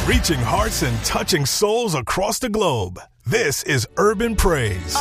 Reaching hearts and touching souls across the globe. This is Urban Praise.